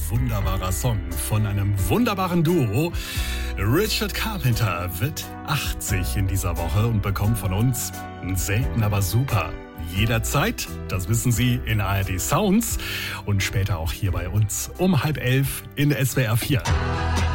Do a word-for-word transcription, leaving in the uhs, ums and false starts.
wunderbarer Song von einem wunderbaren Duo. Richard Carpenter wird achtzig in dieser Woche und bekommt von uns selten aber super. Jederzeit, das wissen Sie, in A R D Sounds und später auch hier bei uns um halb elf in S W R vier.